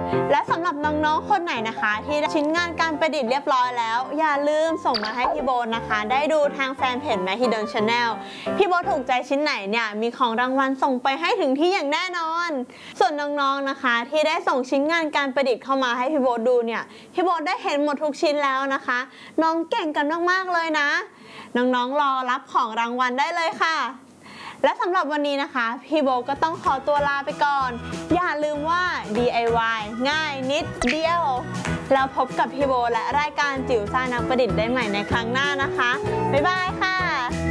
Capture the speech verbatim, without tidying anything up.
และสำหรับน้องๆคนไหนนะคะที่ชิ้นงานการประดิษฐ์เรียบร้อยแล้วอย่าลืมส่งมาให้พี่โบนะคะได้ดูทางแฟนเพจ Mahidol Channel พี่โบถูกใจชิ้นไหนเนี่ยมีของรางวัลส่งไปให้ถึงที่อย่างแน่นอนส่วนน้องๆนะคะที่ได้ส่งชิ้นงานการประดิษฐ์เข้ามาให้พี่โบดูเนี่ยพี่โบได้เห็นหมดทุกชิ้นแล้วนะคะน้องเก่งกันมากๆเลยนะน้องๆรอรับของรางวัลได้เลยค่ะและสำหรับวันนี้นะคะพี่โบก็ต้องขอตัวลาไปก่อนอย่าลืมว่า ดี ไอ วาย ง่ายนิดเดียวแล้วพบกับพี่โบและรายการจิ๋วซ่านักประดิษฐ์ได้ใหม่ในครั้งหน้านะคะบ๊ายบายค่ะ